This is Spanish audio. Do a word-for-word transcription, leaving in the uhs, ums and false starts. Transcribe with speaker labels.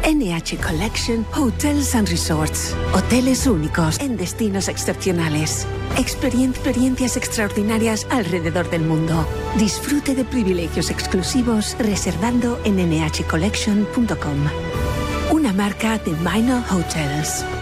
Speaker 1: N H Collection Hotels and Resorts. Hoteles únicos en destinos excepcionales. Experien- experiencias extraordinarias alrededor del mundo. Disfrute de privilegios exclusivos reservando en n h collection punto com. Una marca de Minor Hotels.